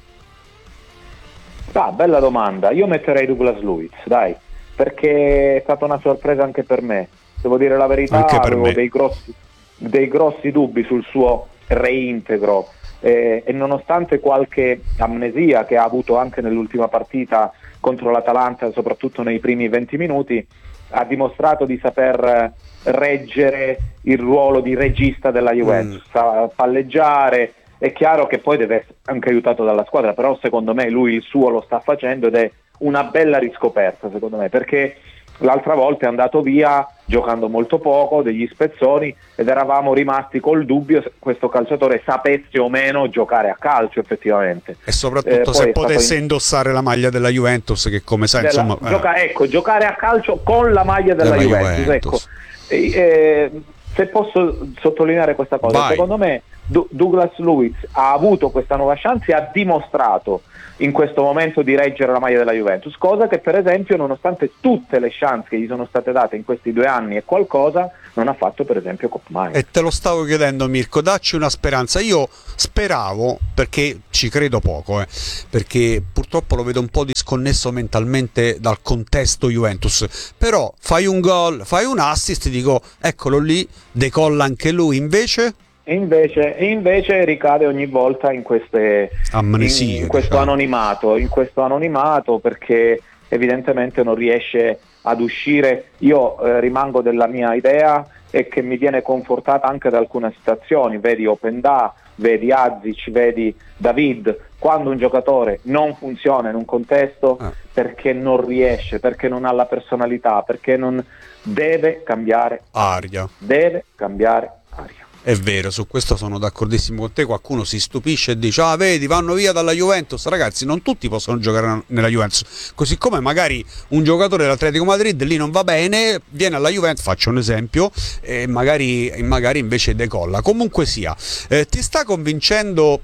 Ah, bella domanda. Io metterei Douglas Luiz, dai, perché è stata una sorpresa anche per me, devo dire la verità. Anche per avevo me. dei grossi dei grossi dubbi sul suo reintegro eh, e nonostante qualche amnesia che ha avuto anche nell'ultima partita contro l'Atalanta, soprattutto nei primi venti minuti, ha dimostrato di saper reggere il ruolo di regista della Juventus, mm. sa palleggiare. È chiaro che poi deve essere anche aiutato dalla squadra, però secondo me lui il suo lo sta facendo ed è una bella riscoperta, secondo me, perché l'altra volta è andato via giocando molto poco, degli spezzoni, ed eravamo rimasti col dubbio se questo calciatore sapesse o meno giocare a calcio effettivamente. E soprattutto eh, se potesse in... indossare la maglia della Juventus, che come sai della... insomma... Gioca... Eh. Ecco, giocare a calcio con la maglia della, della Juventus. Juventus. Ecco. E, eh, se posso sottolineare questa cosa, Vai. secondo me D- Douglas Luiz ha avuto questa nuova chance e ha dimostrato in questo momento di reggere la maglia della Juventus, cosa che per esempio, nonostante tutte le chance che gli sono state date in questi due anni e qualcosa, non ha fatto per esempio Koopmeiners. E te lo stavo chiedendo, Mirko, dacci una speranza. Io speravo, perché ci credo poco, eh, perché purtroppo lo vedo un po' disconnesso mentalmente dal contesto Juventus, però fai un gol, fai un assist, dico eccolo lì, decolla anche lui. Invece E invece, e invece ricade ogni volta in queste amnesie, in, in questo diciamo. anonimato, in questo anonimato perché evidentemente non riesce ad uscire. Io eh, rimango della mia idea e che mi viene confortata anche da alcune situazioni, vedi Openda, vedi Azic, vedi David, quando un giocatore non funziona in un contesto ah. perché non riesce, perché non ha la personalità, perché non deve cambiare aria, deve cambiare aria. È vero, su questo sono d'accordissimo con te. Qualcuno si stupisce e dice ah vedi, vanno via dalla Juventus. Ragazzi, non tutti possono giocare nella Juventus, così come magari un giocatore dell'Atletico Madrid lì non va bene, viene alla Juventus, faccio un esempio, e magari, magari invece decolla. Comunque sia, eh, ti sta convincendo,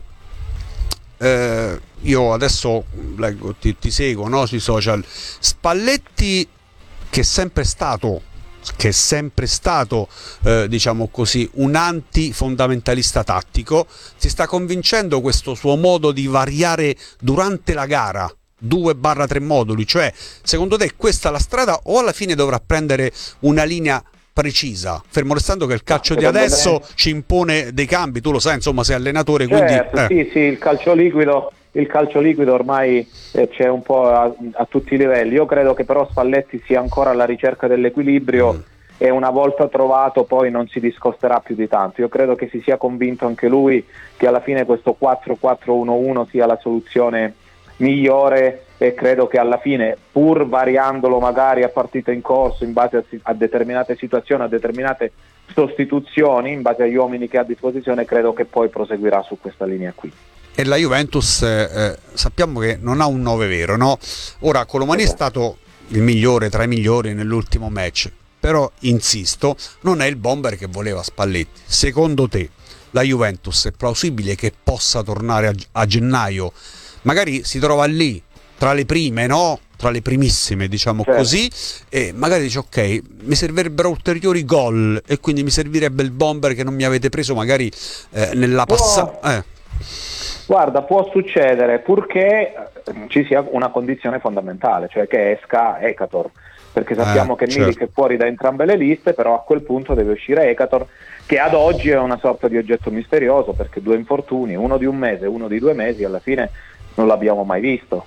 eh, io adesso leggo, ti, ti seguo, no, sui social, Spalletti, che è sempre stato che è sempre stato eh, diciamo così un antifondamentalista tattico, ti sta convincendo questo suo modo di variare durante la gara, due tre moduli, cioè secondo te questa è la strada o alla fine dovrà prendere una linea precisa, fermo restando che il calcio di secondo adesso me- ci impone dei cambi, tu lo sai, insomma, sei allenatore, Certo, quindi... eh. sì, sì, il calcio liquido, il calcio liquido ormai eh, c'è un po' a, a tutti i livelli. Io credo che però Spalletti sia ancora alla ricerca dell'equilibrio mm. e una volta trovato poi non si discosterà più di tanto. Io credo che si sia convinto anche lui che alla fine questo quattro quattro uno uno sia la soluzione migliore, e credo che alla fine, pur variandolo magari a partita in corso in base a, a determinate situazioni, a determinate sostituzioni, in base agli uomini che ha a disposizione, credo che poi proseguirà su questa linea qui. E la Juventus eh, sappiamo che non ha un nove vero, no? Ora Colomani Esatto. è stato il migliore tra i migliori nell'ultimo match, però insisto, non è il bomber che voleva Spalletti. Secondo te la Juventus è plausibile che possa tornare a, a gennaio? Magari si trova lì tra le prime, no? Tra le primissime, diciamo certo. così, e magari dice ok, mi servirebbero ulteriori gol e quindi mi servirebbe il bomber che non mi avete preso magari eh, nella passata. Eh. Guarda, può succedere, purché ci sia una condizione fondamentale, cioè che esca Ekator, perché sappiamo Eh, che certo. Milik è fuori da entrambe le liste, però a quel punto deve uscire Ekator, che ad oggi è una sorta di oggetto misterioso, perché due infortuni, uno di un mese e uno di due mesi, alla fine non l'abbiamo mai visto.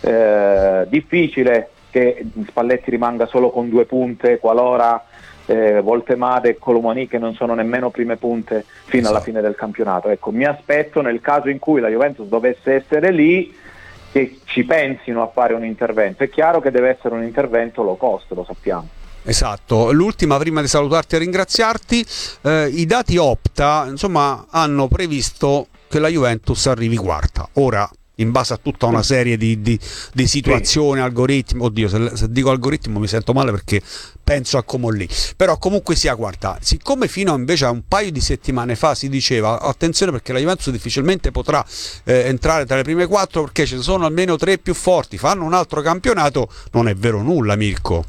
Eh, difficile che Spalletti rimanga solo con due punte qualora eh, Voltemade e Colomani, che non sono nemmeno prime punte, fino alla fine del campionato. Ecco, mi aspetto, nel caso in cui la Juventus dovesse essere lì, che ci pensino a fare un intervento. È chiaro che deve essere un intervento low cost, lo sappiamo. Esatto, l'ultima prima di salutarti e ringraziarti, eh, i dati Opta insomma hanno previsto che la Juventus arrivi quarta. Ora, in base a tutta una serie di, di, di situazioni, sì. algoritmi, oddio se, se dico algoritmo mi sento male perché penso a Comolli, però comunque sia quarta. Siccome fino invece a un paio di settimane fa si diceva attenzione perché la Juventus difficilmente potrà eh, entrare tra le prime quattro perché ci sono almeno tre più forti, fanno un altro campionato, non è vero nulla, Mirko.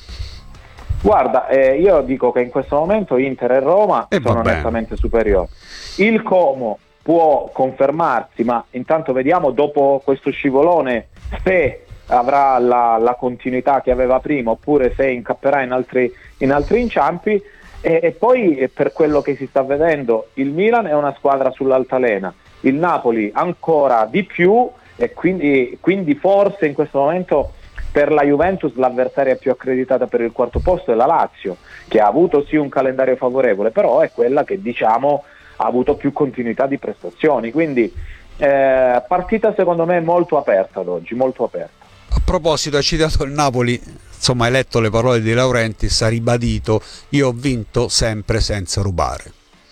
Guarda, eh, io dico che in questo momento Inter e Roma e sono nettamente superiori. Il Como può confermarsi, ma intanto vediamo dopo questo scivolone se avrà la, la continuità che aveva prima oppure se incapperà in altri, in altri inciampi. E, e poi per quello che si sta vedendo il Milan è una squadra sull'altalena, il Napoli ancora di più, e quindi, quindi forse in questo momento per la Juventus l'avversaria più accreditata per il quarto posto è la Lazio, che ha avuto sì un calendario favorevole, però è quella che diciamo ha avuto più continuità di prestazioni, quindi eh, partita secondo me molto aperta ad oggi, molto aperta. A proposito, hai citato il Napoli, insomma hai letto le parole di Laurentiis, ha ribadito io ho vinto sempre senza rubare.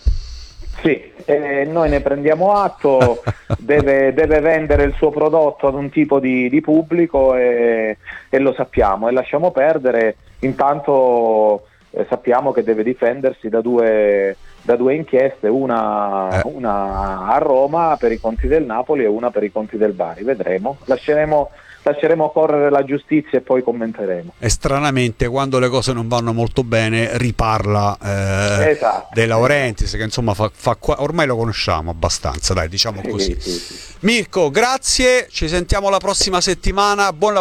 Sì, eh, noi ne prendiamo atto, deve, deve vendere il suo prodotto ad un tipo di, di pubblico e, e lo sappiamo e lasciamo perdere, intanto eh, sappiamo che deve difendersi da due da due inchieste, una, eh. una a Roma per i conti del Napoli e una per i conti del Bari, vedremo, lasceremo, lasceremo correre la giustizia e poi commenteremo. E stranamente quando le cose non vanno molto bene riparla eh, esatto. De Laurentiis, che insomma fa, fa, ormai lo conosciamo abbastanza, dai, diciamo sì, così. sì, sì. Mirko, grazie, ci sentiamo la prossima settimana, buon lavoro.